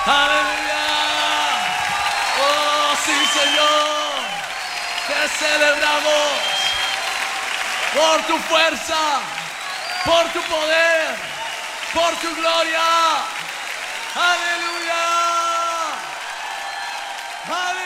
Aleluya. Oh, sí, Señor. Te celebramos por tu fuerza, por tu poder, por tu gloria. Aleluya. Aleluya.